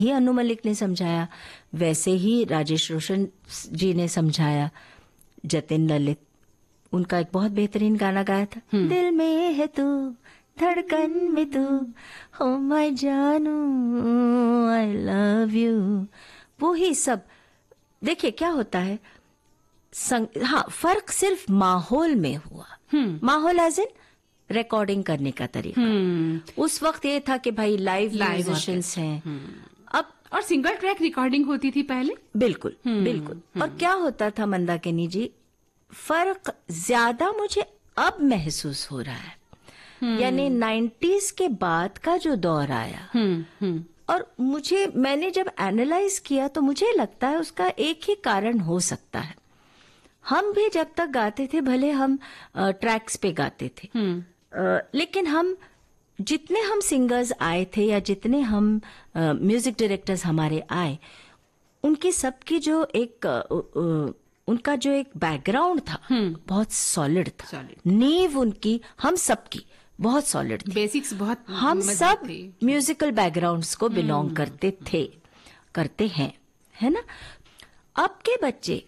ही अनु मलिक ने समझाया, वैसे ही राजेश रोशन जी ने समझाया, जतिन ललित, उनका एक बहुत बेहतरीन गाना गाया था, दिल में है तू धड़कन में तू, हो मैं जानू आई लव यू, वो ही सब। देखिए क्या होता है, हाँ फर्क सिर्फ माहौल में हुआ। माहौल एज इन रिकॉर्डिंग करने का तरीका। उस वक्त ये था कि भाई लाइव म्यूजिशियंस हैं। अब और सिंगल ट्रैक रिकॉर्डिंग होती थी पहले। बिल्कुल बिल्कुल। और क्या होता था मंदाकिनी जी, फर्क ज्यादा मुझे अब महसूस हो रहा है, यानी 90s के बाद का जो दौर आया, और मैंने जब एनालाइज किया तो मुझे लगता है उसका एक ही कारण हो सकता है। हम भी जब तक गाते थे, भले हम ट्रैक्स पे गाते थे, लेकिन जितने हम सिंगर्स आए थे या जितने हम म्यूजिक डायरेक्टर्स हमारे आए, उनकी सबकी जो उनका जो एक बैकग्राउंड था बहुत सॉलिड था। नींव उनकी, हम सबकी बहुत सॉलिड थी। बेसिक्स बहुत, हम सब म्यूजिकल बैकग्राउंड्स को बिलोंग करते थे, करते हैं, है ना। अब के बच्चे,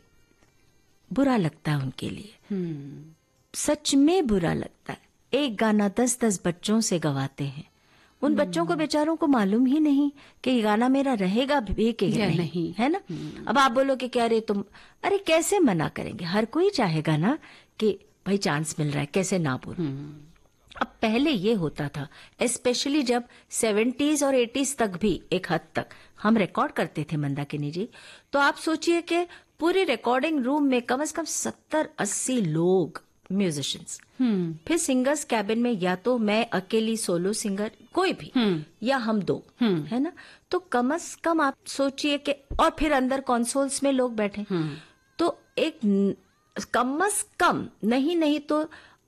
बुरा लगता है उनके लिए, सच में बुरा लगता है। एक गाना 10-10 बच्चों से गवाते हैं, उन बच्चों को बेचारों को मालूम ही नहीं कि ये गाना मेरा रहेगा भी कि नहीं, है ना। अब आप बोलोगे कि अरे तुम, अरे कैसे मना करेंगे, हर कोई चाहेगा ना कि भाई चांस मिल रहा है, कैसे ना बोलूं। अब पहले ये होता था, स्पेशली जब 70s और 80s तक भी एक हद तक हम रिकॉर्ड करते थे मंदाकिनी जी, तो आप सोचिए कि पूरे रिकॉर्डिंग रूम में कम से कम 70-80 लोग म्यूजिशियंस, फिर सिंगर्स कैबिन में या तो मैं अकेली सोलो सिंगर कोई भी, या हम दो, है ना। तो कम से कम आप सोचिए कि, और फिर अंदर कंसोल्स में लोग बैठे, तो एक कम से कम नहीं तो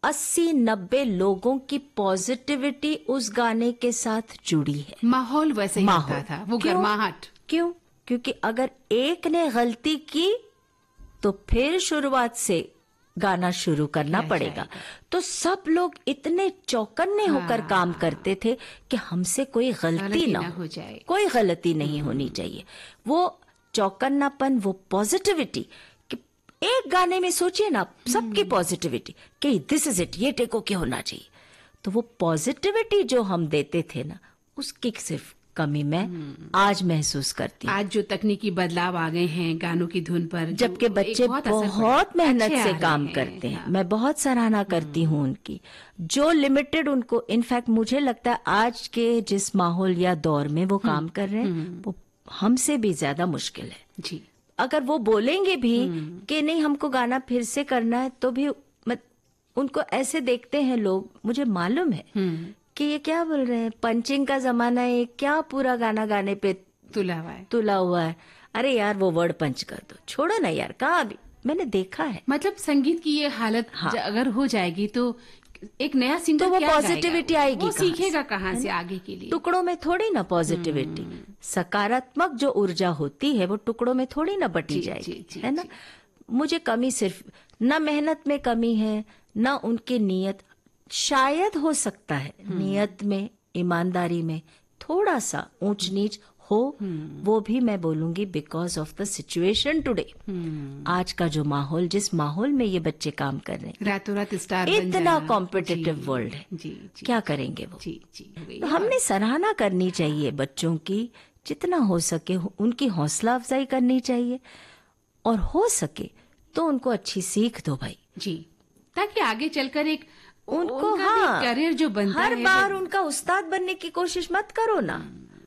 80-90 लोगों की पॉजिटिविटी उस गाने के साथ जुड़ी है। माहौल वैसे ही होता था, वो गर्माहट। क्यों? क्योंकि अगर एक ने गलती की तो फिर शुरुआत से गाना शुरू करना पड़ेगा। तो सब लोग इतने चौकन्ने होकर काम करते थे कि हमसे कोई गलती ना हो जाए, कोई गलती नहीं होनी चाहिए। वो चौकन्नापन, वो पॉजिटिविटी, कि एक गाने में सोचिए ना सबकी पॉजिटिविटी कि दिस इज इट, ये टेको के होना चाहिए। तो वो पॉजिटिविटी जो हम देते थे ना, उसकी सिर्फ कमी मैं आज महसूस करती हूँ। आज जो तकनीकी बदलाव आ गए हैं गानों की धुन पर, जबकि बच्चे बहुत मेहनत से काम करते हैं, मैं बहुत सराहना करती हूँ उनकी। जो लिमिटेड उनको, इनफैक्ट मुझे लगता है आज के जिस माहौल या दौर में वो काम कर रहे हैं, वो हमसे भी ज्यादा मुश्किल है जी। अगर वो बोलेंगे भी कि नहीं हमको गाना फिर से करना है, तो भी उनको ऐसे देखते हैं लोग, मुझे मालूम है कि ये क्या बोल रहे हैं, पंचिंग का जमाना है, क्या पूरा गाना गाने पे तुला हुआ है। अरे यार वो वर्ड पंच कर दो, छोड़ो ना यार, कहाँ अभी मैंने देखा है। मतलब संगीत की ये हालत अगर हो जाएगी तो एक नया सिंगर, तो वो पॉजिटिविटी आएगी, वो सीखेगा कहाँ से आगे के लिए। टुकड़ों में थोड़ी ना पॉजिटिविटी, सकारात्मक जो ऊर्जा होती है वो टुकड़ों में थोड़ी ना बटी जाएगी, है ना। मुझे कमी सिर्फ ना मेहनत में कमी है, ना उनकी नीयत, शायद हो सकता है नियत में, ईमानदारी में थोड़ा सा ऊंच नीच हो, वो भी मैं बोलूंगी because of the situation today. आज का जो माहौल, जिस माहौल में ये बच्चे काम कर रहे हैं, रातों रात स्टार इतना कॉम्पिटिटिव वर्ल्ड है, क्या करेंगे वो। तो हमने सराहना करनी चाहिए बच्चों की, जितना हो सके उनकी हौसला अफजाई करनी चाहिए, और हो सके तो उनको अच्छी सीख दो भाई जी, ताकि आगे चलकर एक उनको करियर जो बनता है, हर बार उनका उस्ताद बनने की कोशिश मत करो ना,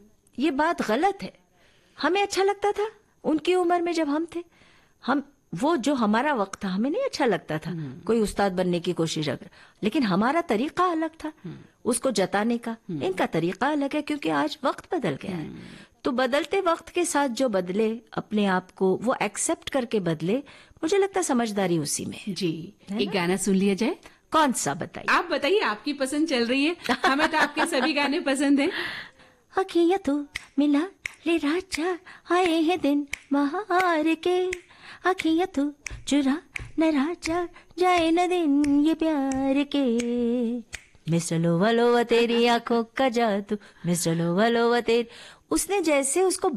ये बात गलत है। हमें अच्छा लगता था उनकी उम्र में जब हम थे, हम वो जो हमारा वक्त था, हमें नहीं अच्छा लगता था कोई उस्ताद बनने की कोशिश अगर, लेकिन हमारा तरीका अलग था उसको जताने का। इनका तरीका अलग है क्योंकि आज वक्त बदल गया है। तो बदलते वक्त के साथ जो बदले, अपने आप को वो एक्सेप्ट करके बदले, मुझे लगता है समझदारी उसी में जी। एक गाना सुन लिया जाए। कौन सा बताइए? आप बताइए, आपकी पसंद चल रही है, हमें तो आपके सभी गाने पसंद हैं। अखियाँ तो मिला ले राजा, आए हैं दिन बहार के, अखियाँ तो चुरा न राजा, जाए न दिन ये प्यार के, मिस्टर लोवा लोवा तेरी आंखों का जादू, मिस्टर लोवा लोवा तेरी, उसने जैसे उसको